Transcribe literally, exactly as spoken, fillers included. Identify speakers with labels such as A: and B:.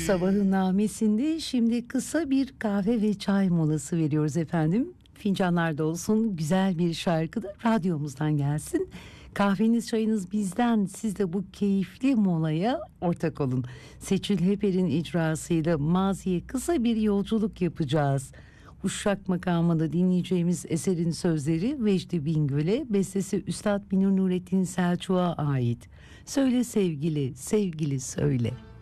A: Sabahın namesinde şimdi kısa bir kahve ve çay molası veriyoruz efendim. Fincanlarda olsun, güzel bir şarkı da radyomuzdan gelsin. Kahveniz çayınız bizden, siz de bu keyifli molaya ortak olun. Seçil Heper'in icrasıyla maziye kısa bir yolculuk yapacağız. Uşak makamında dinleyeceğimiz eserin sözleri Vecdi Bingöl'e, bestesi Üstad Münir Nurettin Selçuk'a ait. Söyle sevgili, sevgili söyle.